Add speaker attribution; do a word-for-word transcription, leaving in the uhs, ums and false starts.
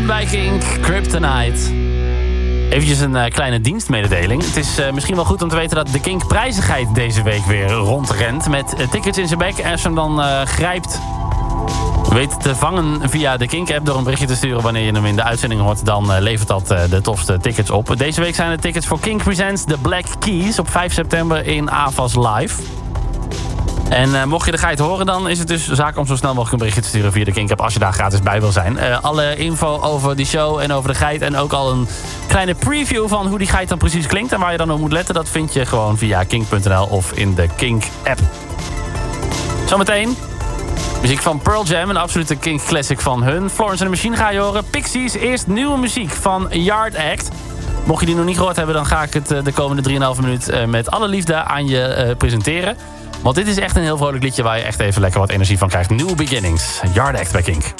Speaker 1: bij Kink, Kryptonite. Eventjes een uh, kleine dienstmededeling. Het is uh, misschien wel goed om te weten dat de Kink prijzigheid deze week weer rondrent. Met uh, tickets in zijn bek. En als je hem dan uh, grijpt, weet te vangen via de Kink-app door een berichtje te sturen wanneer je hem in de uitzending hoort, dan uh, levert dat uh, de tofste tickets op. Deze week zijn de tickets voor Kink Presents The Black Keys op vijf september in Avas Live. En uh, mocht je de geit horen, dan is het dus zaak om zo snel mogelijk een berichtje te sturen via de Kink-app als je daar gratis bij wil zijn. Uh, alle info over die show en over de geit en ook al een kleine preview van hoe die geit dan precies klinkt en waar je dan op moet letten, dat vind je gewoon via kink punt n l of in de Kink-app. Zometeen muziek van Pearl Jam, een absolute Kink classic van hun. Florence and the Machine ga je horen. Pixies, eerst nieuwe muziek van Yard Act. Mocht je die nog niet gehoord hebben, dan ga ik het de komende drieënhalve minuut met alle liefde aan je uh, presenteren. Want dit is echt een heel vrolijk liedje waar je echt even lekker wat energie van krijgt. New Beginnings, Yard Act bij Kink.